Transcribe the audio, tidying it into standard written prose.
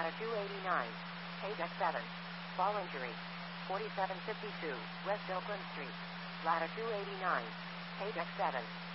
Ladder 289. Paydeck 7. Fall injury. 4752 West Oakland Street. Ladder 289. Paydeck 7.